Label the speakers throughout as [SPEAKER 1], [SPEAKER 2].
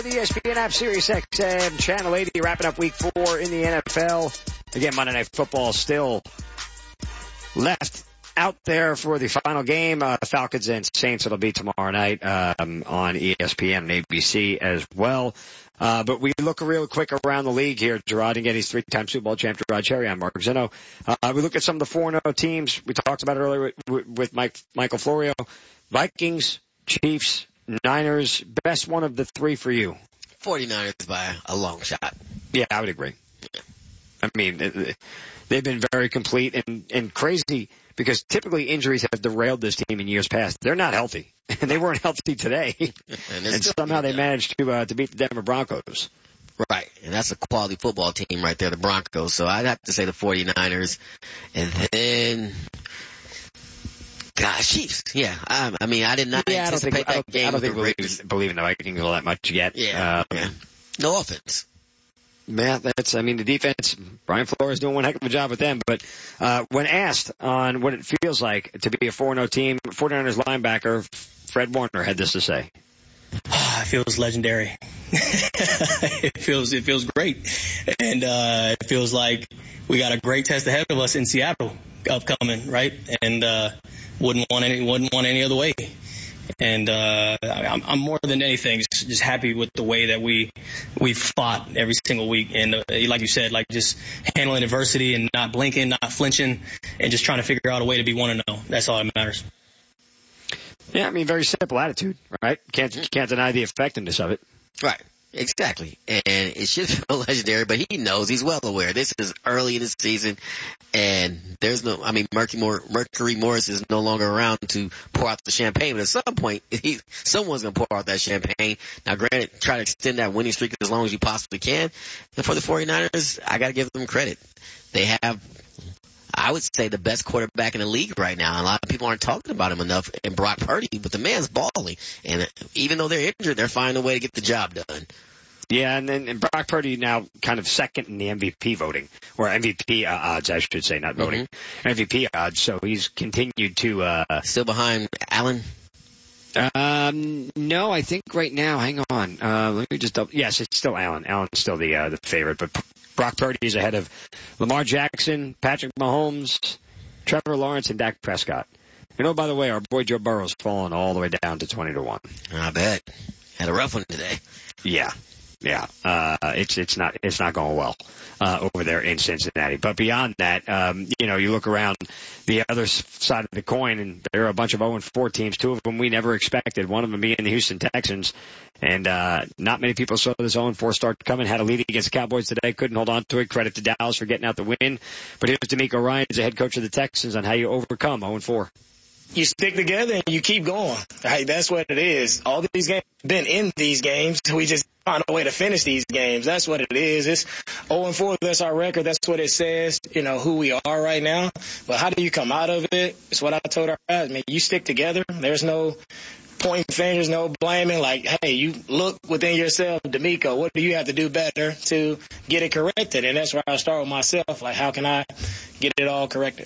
[SPEAKER 1] the ESPN app, Sirius XM, Channel 80, wrapping up week 4 in the NFL. Again, Monday Night Football still left out there for the final game. Falcons and Saints, it'll be tomorrow night on ESPN and ABC as well. But we look real quick around the league here. Gerard and Getty's 3-time Super Bowl champ, Gerard Cherry. I'm Mark Zeno. We look at some of the 4-0 teams. We talked about it earlier with Michael Florio. Vikings, Chiefs, Niners. Best one of the 3 for you?
[SPEAKER 2] 49ers by a long shot.
[SPEAKER 1] Yeah, I would agree. I mean, they've been very complete and crazy because typically injuries have derailed this team in years past. They're not healthy, and they weren't healthy today. And somehow they managed to beat the Denver Broncos.
[SPEAKER 2] Right, and that's a quality football team right there, the Broncos. So I'd have to say the 49ers. And then, gosh, Chiefs. Yeah, I mean, I did not anticipate that game. I don't think we
[SPEAKER 1] believe in the Vikings all that much yet.
[SPEAKER 2] Yeah. No offense.
[SPEAKER 1] Yeah, the defense, Brian Flores doing one heck of a job with them. But when asked on what it feels like to be a 4-0 team, 49ers linebacker Fred Warner had this to say.
[SPEAKER 3] It feels legendary. It feels great. And it feels like we got a great test ahead of us in Seattle upcoming, right? And wouldn't want any other way. And I'm more than anything just happy with the way that we fought every single week. And like you said, like just handling adversity and not blinking, not flinching, and just trying to figure out a way to be 1-0. That's all that matters.
[SPEAKER 1] Yeah, I mean, very simple attitude, right? Can't deny the effectiveness of it.
[SPEAKER 2] Right. Exactly. And it should feel legendary, but he knows, he's well aware. This is early in the season, and there's no, I mean, Mercury Morris is no longer around to pour out the champagne, but at some point, someone's going to pour out that champagne. Now, granted, try to extend that winning streak as long as you possibly can. And for the 49ers, I got to give them credit. They have, I would say, the best quarterback in the league right now. A lot of people aren't talking about him enough, in Brock Purdy, but the man's balling. And even though they're injured, they're finding a way to get the job done.
[SPEAKER 1] Yeah, and Brock Purdy now kind of second in the MVP voting, or MVP odds, I should say, not voting. MVP odds, so he's continued to...
[SPEAKER 2] Still behind Allen?
[SPEAKER 1] No, I think right now, hang on. Let me just double... Yes, it's still Allen. Allen's still the favorite, but Brock Purdy is ahead of Lamar Jackson, Patrick Mahomes, Trevor Lawrence, and Dak Prescott. You know, by the way, our boy Joe Burrow's fallen all the way down to 20-1.
[SPEAKER 2] I bet. Had a rough one today.
[SPEAKER 1] Yeah. It's not going well, over there in Cincinnati. But beyond that, you look around the other side of the coin and there are a bunch of 0-4 teams, 2 of them we never expected, one of them being the Houston Texans. And, not many people saw this 0-4 start coming, had a lead against the Cowboys today, couldn't hold on to it. Credit to Dallas for getting out the win. But here's DeMeco Ryans, the head coach of the Texans, on how you overcome 0-4.
[SPEAKER 4] You stick together and you keep going. Right? That's what it is. All these games, been in these games. We just find a way to finish these games. That's what it is. It's 0-4. That's our record. That's what it says, who we are right now. But how do you come out of it? It's what I told our guys. I mean, you stick together. There's no pointing fingers, no blaming. Like, hey, you look within yourself, DeMeco, what do you have to do better to get it corrected? And that's where I start with myself. Like, how can I get it all corrected?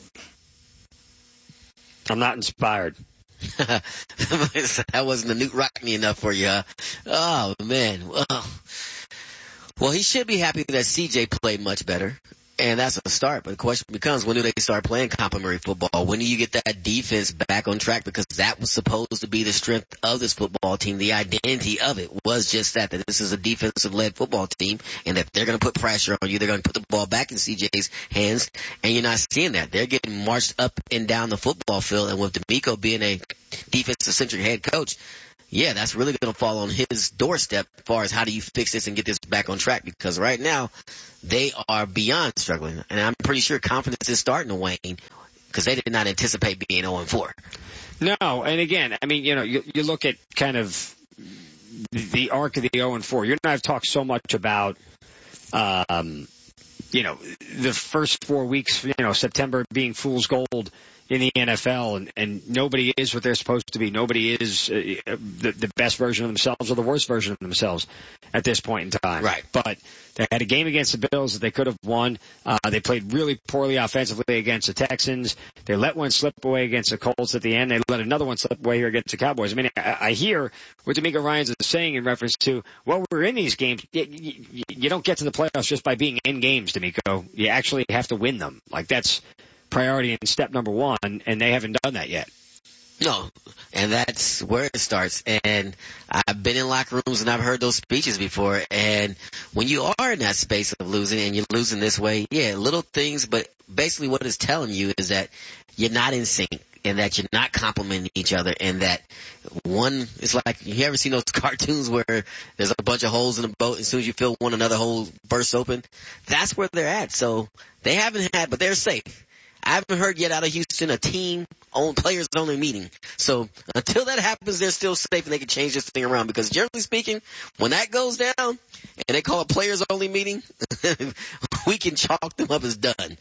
[SPEAKER 1] I'm not inspired.
[SPEAKER 2] That wasn't the Newt Rockney enough for you, huh? Oh, man. Well, he should be happy that CJ played much better. And that's a start. But the question becomes, when do they start playing complimentary football? When do you get that defense back on track? Because that was supposed to be the strength of this football team. The identity of it was just that this is a defensive-led football team. And if they're going to put pressure on you, they're going to put the ball back in CJ's hands. And you're not seeing that. They're getting marched up and down the football field. And with DeMeco being a defensive-centric head coach, yeah, that's really going to fall on his doorstep as far as how do you fix this and get this back on track, because right now they are beyond struggling. And I'm pretty sure confidence is starting to wane because they did not anticipate being 0-4.
[SPEAKER 1] No, and again, I mean, you look at kind of the arc of the 0-4. You and I have talked so much about, the first 4 weeks, September being fool's gold in the NFL, and nobody is what they're supposed to be. Nobody is the best version of themselves or the worst version of themselves at this point in time.
[SPEAKER 2] Right.
[SPEAKER 1] But they had a game against the Bills that they could have won. They played really poorly offensively against the Texans. They let one slip away against the Colts at the end. They let another one slip away here against the Cowboys. I mean, I hear what D'Amico Ryans is saying in reference to, well, we're in these games. You don't get to the playoffs just by being in games, D'Amico. You actually have to win them. Like, that's priority and step number one, and they haven't done that yet.
[SPEAKER 2] No, and that's where it starts. And I've been in locker rooms and I've heard those speeches before. And when you are in that space of losing and you're losing this way, yeah, little things, but basically what it's telling you is that you're not in sync and that you're not complimenting each other, and that one, it's like, you ever seen those cartoons where there's a bunch of holes in a boat, and as soon as you feel one, another hole bursts open? That's where they're at. So they haven't had, but they're safe. I haven't heard yet out of Houston a team-owned, players-only meeting. So until that happens, they're still safe and they can change this thing around. Because generally speaking, when that goes down and they call a players-only meeting, we can chalk them up as done.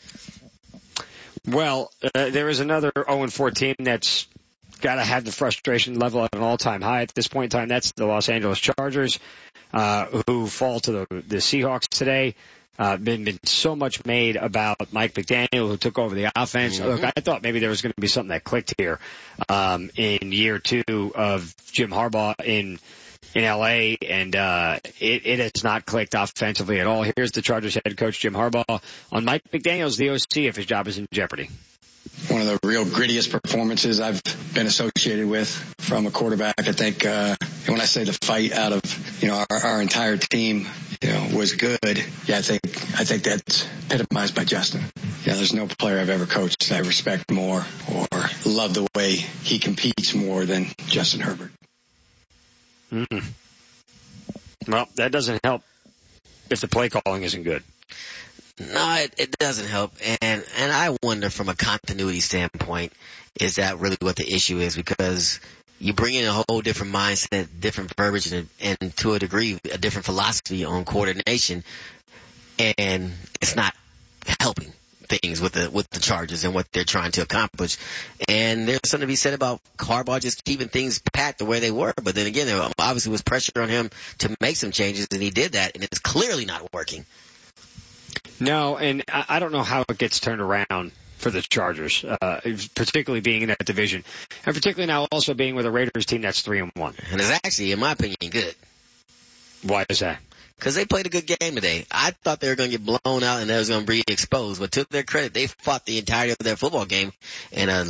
[SPEAKER 1] Well, there is another 0-4 team that's got to have the frustration level at an all-time high at this point in time. That's the Los Angeles Chargers, who fall to the Seahawks today. Been so much made about Mike McDaniel, who took over the offense.
[SPEAKER 2] Mm-hmm.
[SPEAKER 1] Look, I thought maybe there was going to be something that clicked here in year two of Jim Harbaugh in L.A., and it has not clicked offensively at all. Here's the Chargers head coach, Jim Harbaugh, on Mike McDaniel's the OC if his job is in jeopardy.
[SPEAKER 5] One of the real grittiest performances I've been associated with from a quarterback. I think when I say the fight out of our entire team was good. Yeah, I think that's epitomized by Justin. Yeah, there's no player I've ever coached that I respect more or love the way he competes more than Justin Herbert.
[SPEAKER 1] Well, that doesn't help if the play calling isn't good.
[SPEAKER 2] No, it doesn't help. And I wonder from a continuity standpoint, is that really what the issue is? Because you bring in a whole different mindset, different verbiage, and to a degree, a different philosophy on coordination, and it's not helping things with the Chargers and what they're trying to accomplish. And there's something to be said about Harbaugh just keeping things pat the way they were. But then again, there obviously was pressure on him to make some changes, and he did that, and it's clearly not working.
[SPEAKER 1] No, and I don't know how it gets turned around for the Chargers, particularly being in that division, and particularly now also being with a Raiders team that's 3-1.
[SPEAKER 2] And it's actually, in my opinion, good.
[SPEAKER 1] Why is that?
[SPEAKER 2] Because they played a good game today. I thought they were going to get blown out and they was going to be exposed. But to their credit, they fought the entirety of their football game. And a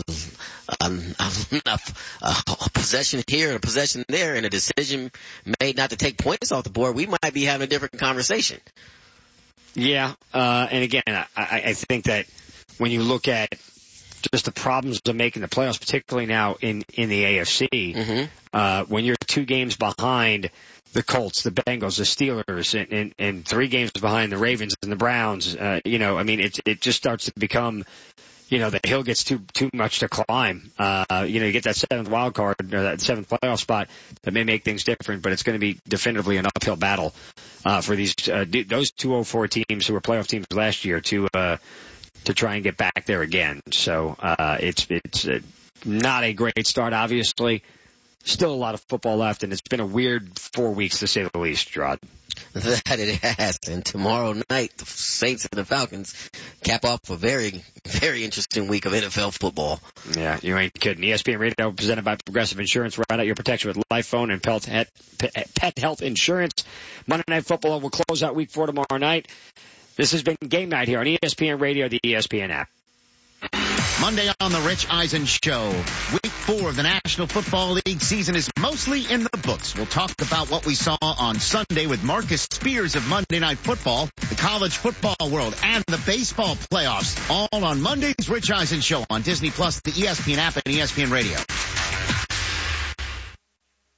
[SPEAKER 2] possession here and a possession there and a decision made not to take points off the board, we might be having a different conversation.
[SPEAKER 1] Yeah, and again, I think that when you look at just the problems of making the playoffs, particularly now in the AFC, when you're 2 games behind the Colts, the Bengals, the Steelers, and 3 games behind the Ravens and the Browns, it just starts to become, the hill gets too much to climb. You get that 7th wild card or that 7th playoff spot that may make things different, but it's going to be definitively an uphill battle for those 2-0-4 teams who were playoff teams last year to try and get back there again. So it's not a great start, obviously. Still a lot of football left, and it's been a weird 4 weeks to say the least, Rod.
[SPEAKER 2] That it has. And tomorrow night, the Saints and the Falcons cap off a very, very interesting week of NFL football.
[SPEAKER 1] Yeah, you ain't kidding. ESPN Radio presented by Progressive Insurance. Ride out your protection with Life Phone and Pet Health Insurance. Monday Night Football will close out Week 4 tomorrow night. This has been Game Night here on ESPN Radio, the ESPN app.
[SPEAKER 6] Monday on the Rich Eisen Show. Week 4 of the National Football League season is mostly in the books. We'll talk about what we saw on Sunday with Marcus Spears of Monday Night Football, the college football world, and the baseball playoffs. All on Monday's Rich Eisen Show on Disney Plus, the ESPN app, and ESPN Radio.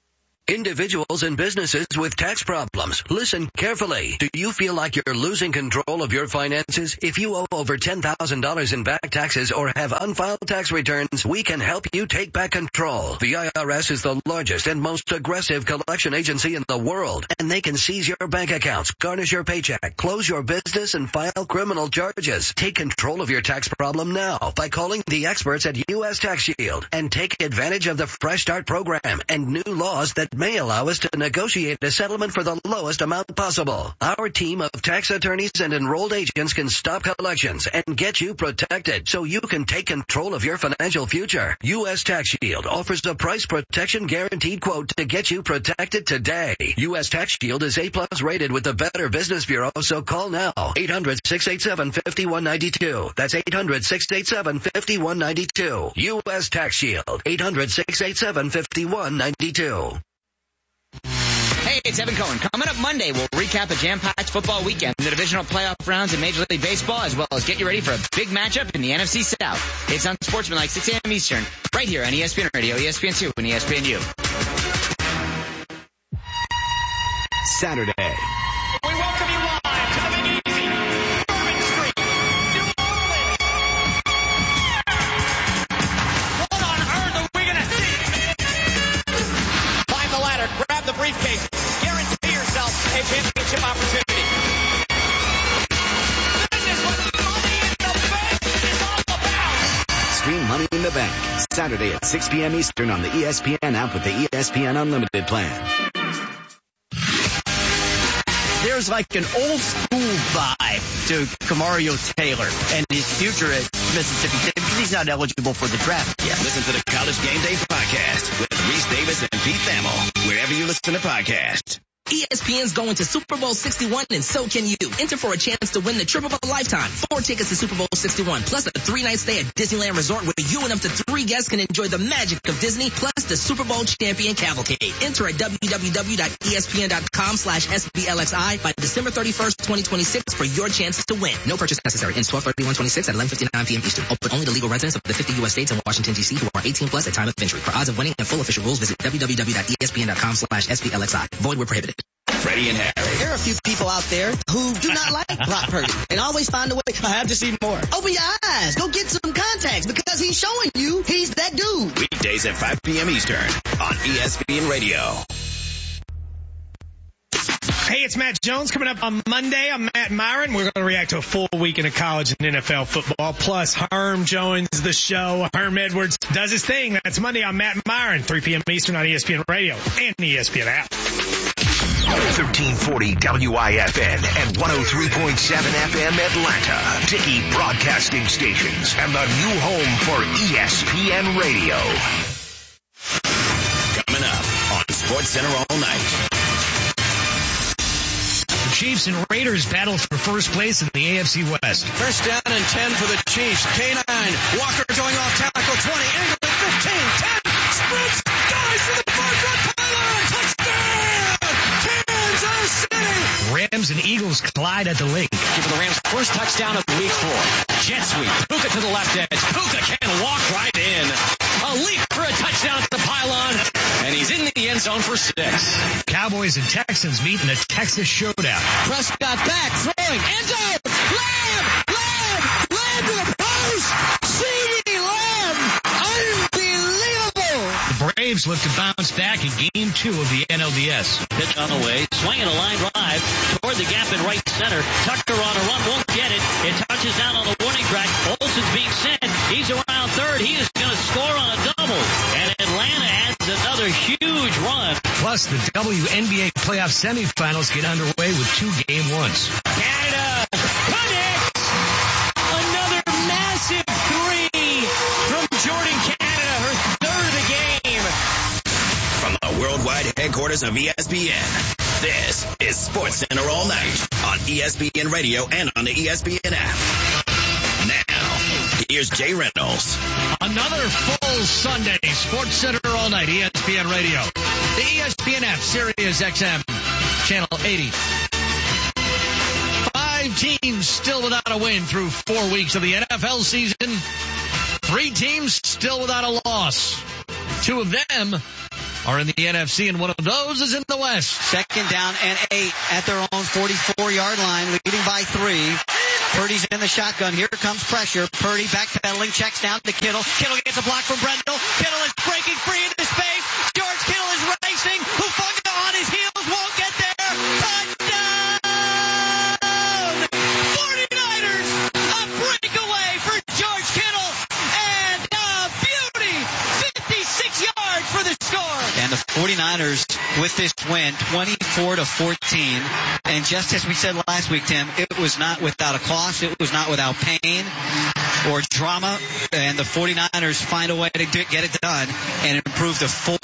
[SPEAKER 7] Individuals and businesses with tax problems, listen carefully. Do you feel like you're losing control of your finances? If you owe over $10,000 in back taxes or have unfiled tax returns, we can help you take back control. The IRS is the largest and most aggressive collection agency in the world, and they can seize your bank accounts, garnish your paycheck, close your business, and file criminal charges. Take control of your tax problem now by calling the experts at U.S. Tax Shield and take advantage of the Fresh Start program and new laws that may allow us to negotiate a settlement for the lowest amount possible. Our team of tax attorneys and enrolled agents can stop collections and get you protected so you can take control of your financial future. U.S. Tax Shield offers a price protection guaranteed quote to get you protected today. U.S. Tax Shield is A+ rated with the Better Business Bureau, so call now. 800-687-5192. That's 800-687-5192. U.S. Tax Shield. 800-687-5192.
[SPEAKER 8] Hey, it's Evan Cohen. Coming up Monday, we'll recap a jam-packed football weekend, the divisional playoff rounds in Major League Baseball, as well as get you ready for a big matchup in the NFC South. It's on Sportsmanlike, 6 a.m. Eastern, right here on ESPN Radio, ESPN2, and ESPNU.
[SPEAKER 9] Saturday.
[SPEAKER 10] We welcome you live to the Big Easy, Bourbon Street, New Orleans. What on earth are we going to see? Climb the ladder, grab the briefcase, guarantee yourself a championship opportunity. This is what Money in the Bank is all about.
[SPEAKER 9] Stream Money in the Bank, Saturday at 6 p.m. Eastern on the ESPN app with the ESPN Unlimited plan.
[SPEAKER 11] There's like an old school vibe to Kamario Taylor and his future at Mississippi State because he's not eligible for the draft yet.
[SPEAKER 12] Listen to the College Game Day podcast with Reese Davis and Pete Thamel, wherever you listen to podcasts.
[SPEAKER 13] ESPN's going to Super Bowl 61, and so can you. Enter for a chance to win the trip of a lifetime. 4 tickets to Super Bowl 61, plus a 3-night stay at Disneyland Resort where you and up to 3 guests can enjoy the magic of Disney, plus the Super Bowl Champion Cavalcade. Enter at www.espn.com/SBLXI by December 31st, 2026 for your chance to win. No purchase necessary. Ends 12/31/26 at 11:59 p.m. Eastern. Open only to legal residents of the 50 U.S. states and Washington, D.C. who are 18 plus at time of entry. For odds of winning and full official rules, visit www.espn.com/SBLXI. Void where prohibited.
[SPEAKER 12] Freddie and Harry.
[SPEAKER 14] There are a few people out there who do not like Brock Purdy and always find a way. I have to see more. Open your eyes. Go get some contacts because he's showing you he's that dude.
[SPEAKER 12] Weekdays at 5 p.m. Eastern on ESPN Radio.
[SPEAKER 15] Hey, it's Matt Jones coming up on Monday. I'm Matt Myron. We're going to react to a full weekend of college and NFL football. Plus, Herm joins the show. Herm Edwards does his thing. That's Monday on Matt Myron, 3 p.m. Eastern on ESPN Radio and the ESPN app.
[SPEAKER 16] 1340 WIFN and 103.7 FM Atlanta. Dickey Broadcasting Stations and the new home for ESPN Radio.
[SPEAKER 12] Coming up on SportsCenter all night.
[SPEAKER 15] The Chiefs and Raiders battle for first place in the AFC West.
[SPEAKER 17] First down and 10 for the Chiefs. K9. Walker going off tackle. 20. Angle at 15. 10. Sprints. Guys to the far front pylon. Touchdown. Kansas City.
[SPEAKER 15] Rams and Eagles collide at the lake.
[SPEAKER 17] For the Rams' first touchdown of week 4. Jet sweep. Puka to the left edge. Puka can walk right in. A leap for a touchdown at the pylon. And he's in the end zone for 6.
[SPEAKER 15] Cowboys and Texans meet in a Texas showdown.
[SPEAKER 14] Prescott back, throwing, end zone. Lamb to the post. CeeDee Lamb, unbelievable.
[SPEAKER 15] The Braves look to bounce back in Game 2 of the NLDS.
[SPEAKER 18] Pitch on the way, swinging a line drive toward the gap in right center. Tucker on a run, won't get it. It touches down on the warning track. Olsen's being sent. He's around third. He is going to score on a double. And Atlanta adds another huge run.
[SPEAKER 15] Plus, the WNBA playoff semifinals get underway with 2 Game 1s.
[SPEAKER 18] Canada connects! Another massive 3 from Jordan Canada, her third of the game.
[SPEAKER 12] From the worldwide headquarters of ESPN, this is SportsCenter all night on ESPN Radio and on the ESPN app. Now, here's Jay Reynolds.
[SPEAKER 15] Another full Sunday, SportsCenter all night, ESPN Radio. The ESPN app, Sirius XM, channel 80. 5 teams still without a win through 4 weeks of the NFL season. 3 teams still without a loss. 2 of them
[SPEAKER 19] are in the NFC, and one of those is in the West.
[SPEAKER 20] Second down and 8 at their own 44-yard line, leading by 3. Purdy's in the shotgun. Here comes pressure. Purdy backpedaling, checks down to Kittle. Kittle gets a block from Brendel. Kittle is breaking free into space. George Kittle is racing. Hufanga on his heels, won't get there. Touchdown! 49ers, a breakaway for George Kittle, and a beauty, 56 yards for the score. And the 49ers with this win, 24-14. And just as we said last week, Tim, it was not without a cost. It was not without pain or drama. And the 49ers find a way to get it done and improve to 4-0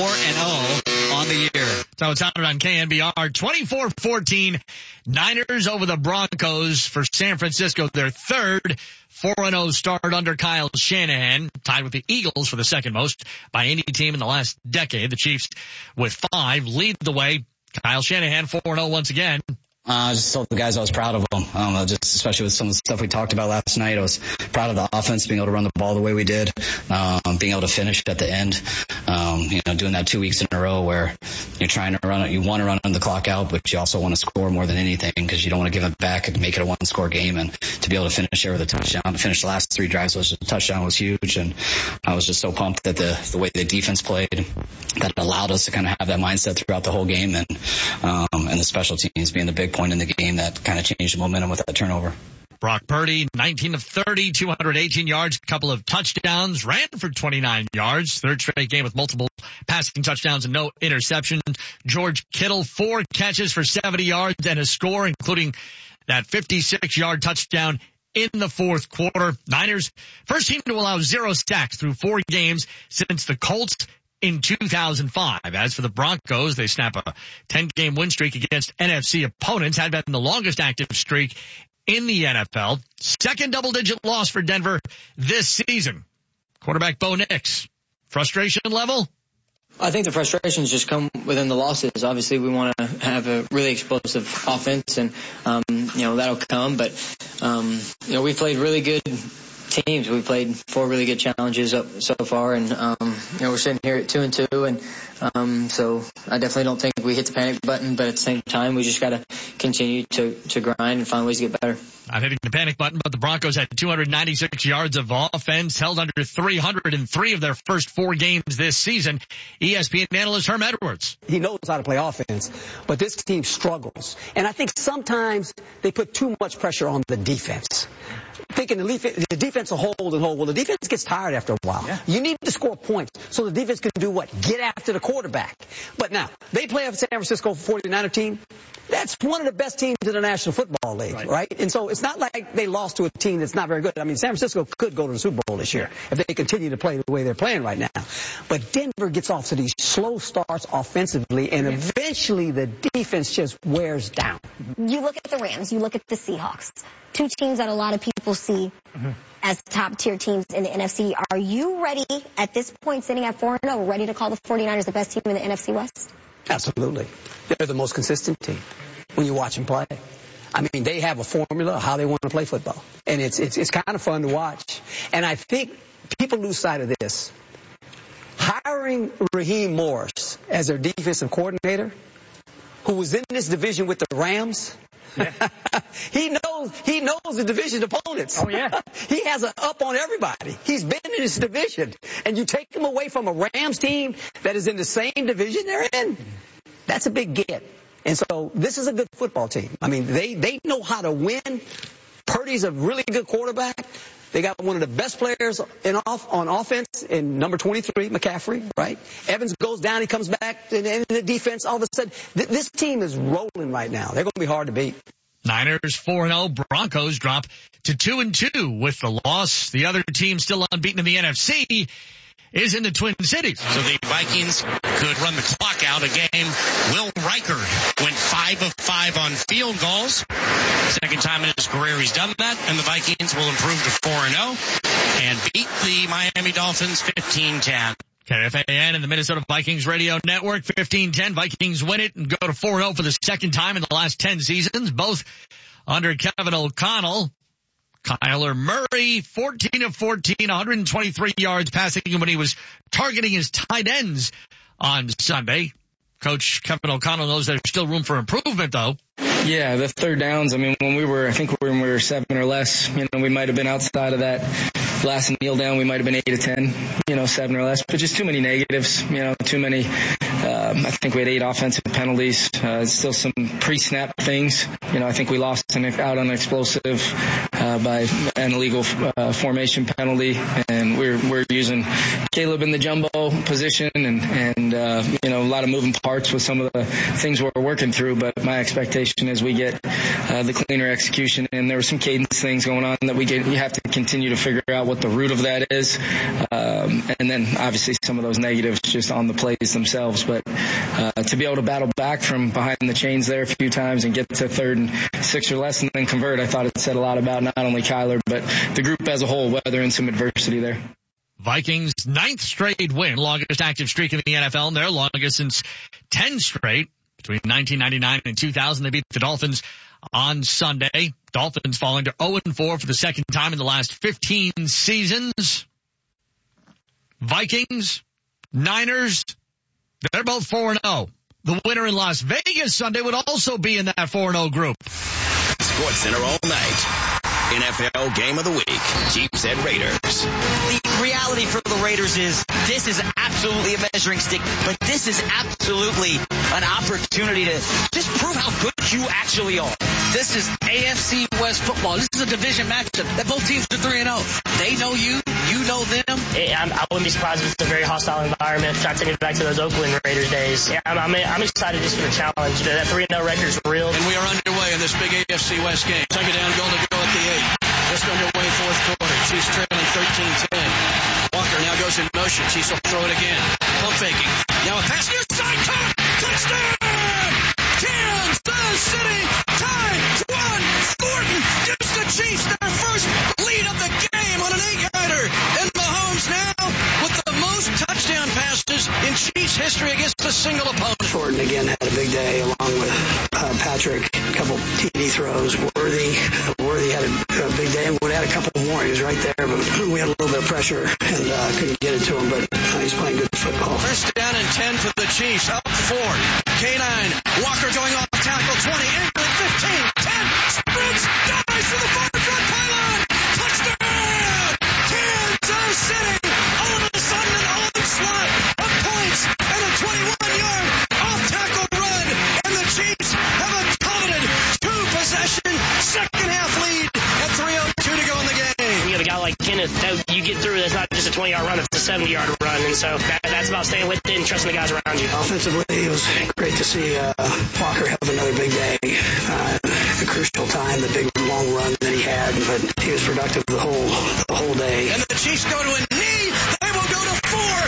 [SPEAKER 20] on the year.
[SPEAKER 19] So it sounded on KNBR. 24-14. Niners over the Broncos for San Francisco. Their third 4-0 start under Kyle Shanahan, tied with the Eagles for the second most by any team in the last decade. The Chiefs with 5 lead the way. Kyle Shanahan 4-0 once again.
[SPEAKER 21] I just told the guys I was proud of them, just especially with some of the stuff we talked about last night. I was proud of the offense, being able to run the ball the way we did, being able to finish at the end, doing that 2 weeks in a row where you're trying to run it. You want to run the clock out, but you also want to score more than anything because you don't want to give it back and make it a one-score game. And to be able to finish there with a touchdown, to finish the last 3 drives was a touchdown was huge. And I was just so pumped that the way the defense played, that allowed us to kind of have that mindset throughout the whole game, and the special teams being the big point in the game that kind of changed the momentum with that turnover.
[SPEAKER 19] Brock Purdy, 19 of 30, 218 yards, a couple of touchdowns, ran for 29 yards, third straight game with multiple passing touchdowns and no interceptions. George Kittle, 4 catches for 70 yards and a score, including that 56-yard touchdown in the fourth quarter. Niners, first team to allow 0 sacks through 4 games since the Colts in 2005. As for the Broncos, they snap a 10-game win streak against NFC opponents, had been the longest active streak in the NFL. Second double-digit loss for Denver this season. Quarterback Bo Nix, frustration level?
[SPEAKER 22] I think the frustrations just come within the losses. Obviously, we want to have a really explosive offense, and that'll come. But we played really good teams. We played 4 really good challenges so far, and we're sitting here at 2-2, and so I definitely don't think we hit the panic button. But at the same time, we just got to continue to grind and find ways to get better.
[SPEAKER 19] Not hitting the panic button, but the Broncos had 296 yards of offense, held under 303 of their first 4 games this season. ESPN analyst Herm Edwards.
[SPEAKER 23] He knows how to play offense, but this team struggles. And I think sometimes they put too much pressure on the defense. Thinking the defense will hold and hold. Well, the defense gets tired after a while. Yeah. You need to score points so the defense can do what? Get after the quarterback. But now, they play a San Francisco 49er team. That's one of the best teams in the National Football League, right? And so it's not like they lost to a team that's not very good. I mean, San Francisco could go to the Super Bowl this year if they continue to play the way they're playing right now. But Denver gets off to these slow starts offensively, and eventually the defense just wears down.
[SPEAKER 24] You look at the Rams, you look at the Seahawks, 2 teams that a lot of people see as top-tier teams in the NFC. Are you ready at this point, sitting at 4-0, ready to call the 49ers the best team in the NFC West?
[SPEAKER 23] Absolutely. They're the most consistent team when you watch them play. I mean, they have a formula of how they want to play football, and it's kind of fun to watch. And I think people lose sight of this. Hiring Raheem Morris as their defensive coordinator, who was in this division with the Rams, he knows the division opponents. Oh, yeah. He has an up on everybody. He's been in this division. And you take him away from a Rams team that is in the same division they're in, that's a big get. And so this is a good football team. I mean, they know how to win. Purdy's a really good quarterback. They got one of the best players on offense in number 23, McCaffrey, right? Evans goes down, he comes back, and the defense, all of a sudden, this team is rolling right now. They're going to be hard to beat.
[SPEAKER 19] Niners 4-0. Broncos drop to 2-2 with the loss. The other team still unbeaten in the NFC is in the Twin Cities.
[SPEAKER 25] So the Vikings could run the clock out a game. Will Riker went 5 of 5 on field goals. Second time in his career he's done that, and the Vikings will improve to 4-0 and beat the Miami Dolphins 15-10.
[SPEAKER 19] KFAN and the Minnesota Vikings radio network, 15-10. Vikings win it and go to 4-0 for the second time in the last 10 seasons, both under Kevin O'Connell. Kyler Murray, 14 of 14, 123 yards passing when he was targeting his tight ends on Sunday. Coach Kevin O'Connell knows there's still room for improvement, though.
[SPEAKER 1] Yeah, the third downs. I mean, when we were 7 or less, we might have been outside of that last kneel down. We might have been 8 to 10, 7 or less, but just too many negatives, too many. I think we had 8 offensive penalties. Still some pre-snap things. I think we lost out on an explosive, by an illegal, formation penalty, and we're using Caleb in the jumbo position and a lot of moving parts with some of the things we're working through, but my expectation is we get the cleaner execution, and there were some cadence things going on that you have to continue to figure out what the root of that is, and then obviously some of those negatives just on the plays themselves, but to be able to battle back from behind the chains there a few times and get to 3rd and 6 or less and then convert, I thought it said a lot about not only Kyler but the group as a whole, weathering some adversity there.
[SPEAKER 19] Vikings' 9th straight win, longest active streak in the NFL, and their longest since 10 straight. Between 1999 and 2000, they beat the Dolphins on Sunday. Dolphins falling to 0-4 for the second time in the last 15 seasons. Vikings, Niners, they're both 4-0. The winner in Las Vegas Sunday would also be in that 4-0 group.
[SPEAKER 12] Sports Center all night. NFL Game of the Week, Chiefs at Raiders.
[SPEAKER 20] The reality for the Raiders is this is absolutely a measuring stick, but this is absolutely an opportunity to just prove how good you actually are. This is AFC West football. This is a division matchup that both teams are 3-0. They know you. You know them.
[SPEAKER 2] I wouldn't be surprised if it's a very hostile environment. Try to take it back to those Oakland Raiders days. Yeah, I'm excited just for the challenge. That 3-0 record is real.
[SPEAKER 17] And we are underway in this big AFC West game. Second down, goal to go at the 8. Just underway, fourth quarter. Chiefs trailing 13-10. Walker now goes in motion. Chiefs will throw it again. Pump faking. Now a pass near side. Caught. Touchdown! Kansas City ties 1. Gordon gives the Chiefs their first lead of the game on an 8-yarder. And Mahomes now with the most touchdown passes in Chiefs history against a single opponent.
[SPEAKER 3] Jordan again had a big day along with Patrick. A couple TD throws. Worthy had a big day and would have had a couple more. He was right there, but we had a little bit of pressure and couldn't get it to him, but he's playing good football.
[SPEAKER 17] First down and 10 for the Chiefs. Up 4. K9. Walker going off tackle. 20. Angle 15. 10. Sprints. Dives to the far front pylon. Touchdown! Kansas City. All of a sudden an onslaught of points and a 21-yard off-tackle run. And the Chiefs have a coveted 2-possession second half lead at 3:02 to go in the game.
[SPEAKER 2] You have a guy like Kenneth that you get through. That's not just a 20-yard run. It's a 70-yard run. And so that's about staying with it and trusting the guys around you.
[SPEAKER 3] Offensively, it was great to see Walker have another big day. The crucial time, the big long run that he had, but he was productive the whole day.
[SPEAKER 17] And the Chiefs go to a knee. They will go to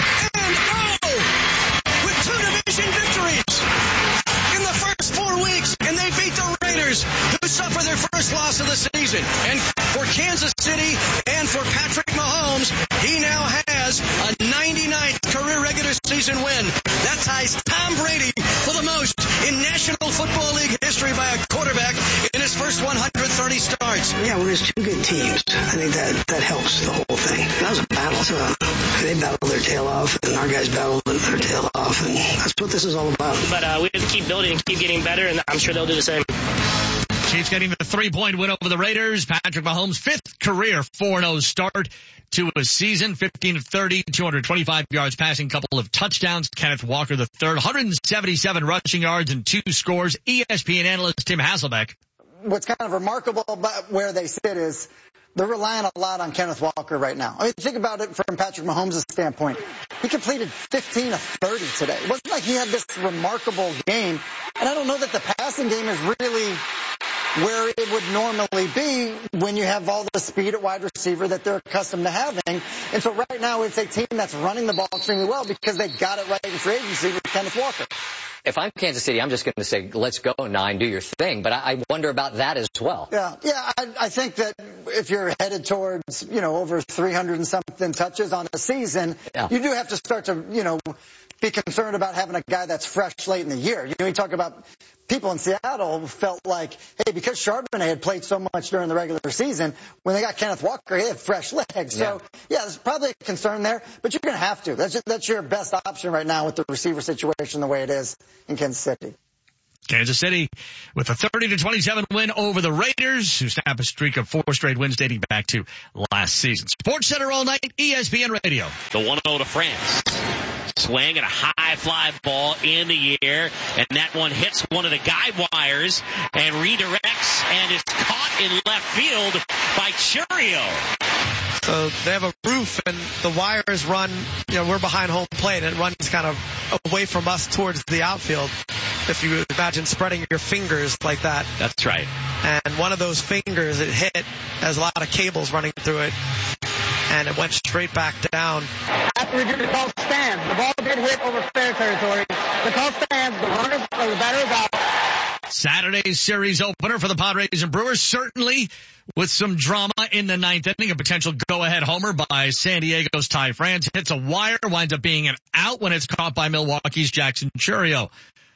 [SPEAKER 17] 4-0 with 2 division victories in the first 4 weeks, and they beat the Raiders, who suffer their first loss of the season. And for Kansas City and for Patrick Mahomes, he now has a 99th career regular season win. That ties Tom Brady for the most in National Football League history by a quarterback in his first 130 starts.
[SPEAKER 3] Yeah, when there's 2 good teams, I think that helps the whole thing. That was a battle. So they battled their tail off, and our guys battled their tail off, and that's what this is all about.
[SPEAKER 2] But we have to keep building and keep getting better, and I'm sure they'll do the same.
[SPEAKER 19] Chiefs getting the 3-point win over the Raiders. Patrick Mahomes' 5th career 4-0 start to a season. 15-30, 225 yards passing, couple of touchdowns. Kenneth Walker the third, 177 rushing yards and 2 scores. ESPN analyst Tim Hasselbeck.
[SPEAKER 4] What's kind of remarkable about where they sit is they're relying a lot on Kenneth Walker right now. I mean, think about it from Patrick Mahomes' standpoint. He completed 15 of 30 today. It wasn't like he had this remarkable game. And I don't know that the passing game is really where it would normally be when you have all the speed at wide receiver that they're accustomed to having. And so right now it's a team that's running the ball extremely well because they got it right in free agency with Kenneth Walker.
[SPEAKER 5] If I'm Kansas City, I'm just going to say, let's go, 9, do your thing. But I wonder about that as well.
[SPEAKER 4] Yeah, I think that if you're headed towards, over 300 and something touches on a season, you do have to start to, be concerned about having a guy that's fresh late in the year. You talk about people in Seattle felt like, hey, because Charbonnet had played so much during the regular season, when they got Kenneth Walker, he had fresh legs. So, there's probably a concern there, but you're going to have to. That's your best option right now with the receiver situation the way it is in Kansas City.
[SPEAKER 19] Kansas City with a 30-27 win over the Raiders, who snap a streak of 4 straight wins dating back to last season. Sports Center all night, ESPN Radio.
[SPEAKER 6] The 1-0 to France. Swing and a high fly ball in the air, and that one hits one of the guide wires and redirects and is caught in left field by Chourio.
[SPEAKER 7] So they have a roof, and the wires run, we're behind home plate, and it runs kind of away from us towards the outfield. If you imagine spreading your fingers like that.
[SPEAKER 6] That's right.
[SPEAKER 7] And one of those fingers, it hit, has a lot of cables running through it, and it went straight back down.
[SPEAKER 8] After we did the call stand, the ball did hit over fair territory. The call stand, the runner or the batter is out.
[SPEAKER 19] Saturday's series opener for the Padres and Brewers, certainly with some drama in the ninth inning. A potential go-ahead homer by San Diego's Ty France hits a wire, winds up being an out when it's caught by Milwaukee's Jackson Chourio.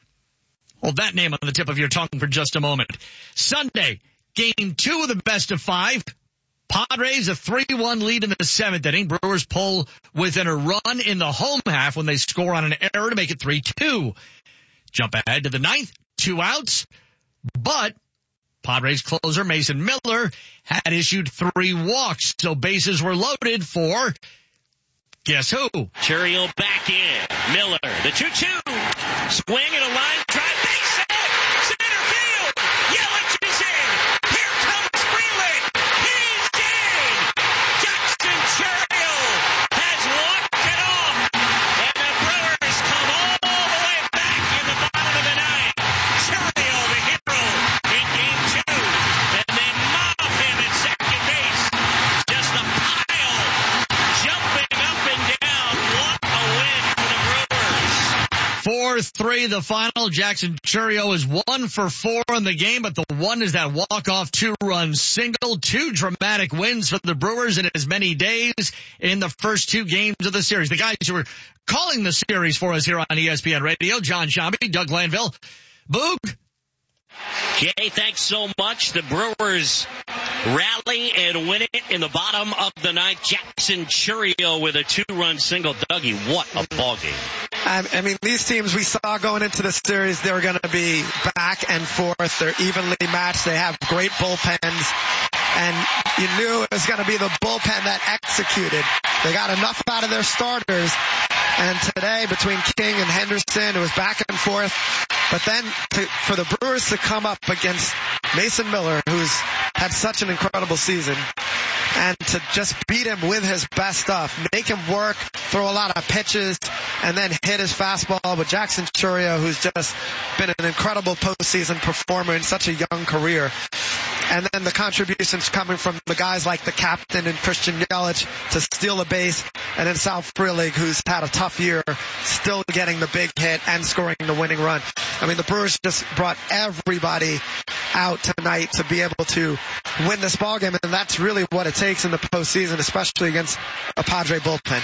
[SPEAKER 19] Hold that name on the tip of your tongue for just a moment. Sunday, game 2 of the best of 5. Padres a 3-1 lead in the 7th inning. Brewers pull within a run in the home half when they score on an error to make it 3-2. Jump ahead to the 9th, 2 outs. But Padres closer Mason Miller had issued 3 walks, so bases were loaded for guess who?
[SPEAKER 6] Chourio back in. Miller, the 2-2. Swing and a line drive. Base hit. Center field. Yelich is in. Here comes Freeland. He's in. Jackson Chourio has walked it off. And the Brewers come all the way back in the bottom of the 9th. Chourio, the hero in game 2. And they mob him at second base. Just a pile. Jumping up and down. What a win for the Brewers.
[SPEAKER 19] 4-3 the final. Jackson Chourio is 1 for 4 in the game, but the one is that walk-off 2-run single. 2 dramatic wins for the Brewers in as many days in the first 2 games of the series. The guys who were calling the series for us here on ESPN Radio, John Shambi, Doug Glanville. Boog.
[SPEAKER 6] Jay, thanks so much. The Brewers rally and win it in the bottom of the 9th. Jackson Chourio with a 2-run single. Dougie, what a ball game.
[SPEAKER 7] I mean, these teams we saw going into the series, they were going to be back and forth. They're evenly matched. They have great bullpens. And you knew it was going to be the bullpen that executed. They got enough out of their starters. And today, between King and Henderson, it was back and forth. But then for the Brewers to come up against Mason Miller, who's had such an incredible season, and to just beat him with his best stuff, make him work, throw a lot of pitches, and then hit his fastball with Jackson Chourio, who's just been an incredible postseason performer in such a young career. And then the contributions coming from the guys like the captain and Christian Yelich to steal a base, and then Sal Frelick, who's had a tough year, still getting the big hit and scoring the winning run. I mean, the Brewers just brought everybody out tonight to be able to win this ballgame, and that's really what it takes in the postseason, especially against a Padre bullpen.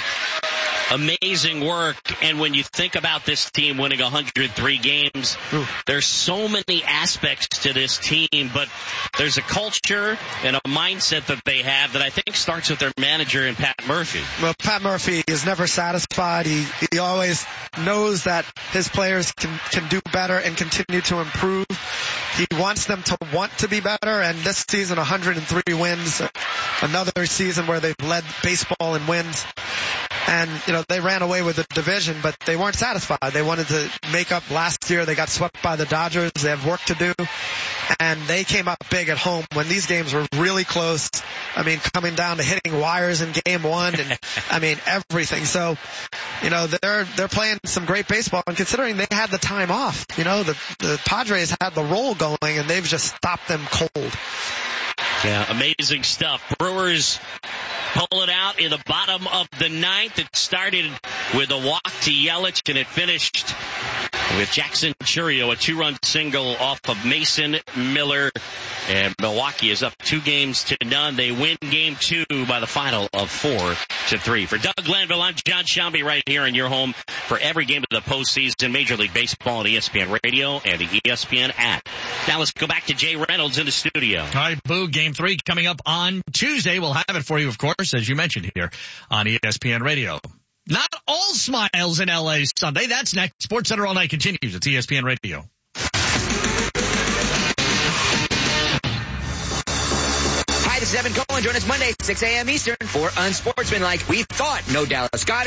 [SPEAKER 6] Amazing work. And when you think about this team winning 103 games, there's so many aspects to this team, but there's a culture and a mindset that they have that I think starts with their manager and Pat Murphy.
[SPEAKER 7] Well, Pat Murphy is never satisfied. He always knows that his players can do better and continue to improve. He wants them to want to be better, and this season 103 wins, another season where they've led baseball in wins. And, they ran away with the division, but they weren't satisfied. They wanted to make up last year. They got swept by the Dodgers. They have work to do. And they came up big at home when these games were really close. I mean, coming down to hitting wires in game 1 and, everything. So, they're playing some great baseball. And considering they had the time off, the Padres had the roll going and they've just stopped them cold.
[SPEAKER 6] Yeah, amazing stuff. Brewers pull it out in the bottom of the 9th. It started with a walk to Yelich, and it finished with Jackson Chourio, a 2-run single off of Mason Miller
[SPEAKER 25] And Milwaukee is up 2-0. They win game 2 by the final of 4-3. For Doug Glanville, I'm John Shelby right here in your home for every game of the postseason, Major League Baseball on ESPN Radio and the ESPN app. Now let's go back to Jay Reynolds in the studio.
[SPEAKER 19] All right, Boo, game 3 coming up on Tuesday. We'll have it for you, of course, as you mentioned here on ESPN Radio. Not all smiles in LA Sunday. That's next. Sports Center All Night continues. It's ESPN Radio.
[SPEAKER 9] Hi, this is Evan Cohen. Join us Monday, 6 a.m. Eastern for Unsportsmanlike. We thought no Dallas Goddard.